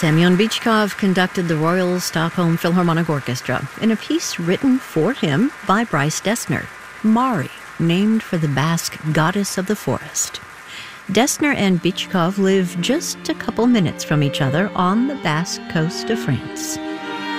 Semyon Bychkov conducted the Royal Stockholm Philharmonic Orchestra in a piece written for him by Bryce Dessner, Mari, named for the Basque goddess of the forest. Dessner and Bychkov live just a couple minutes from each other on the Basque coast of France.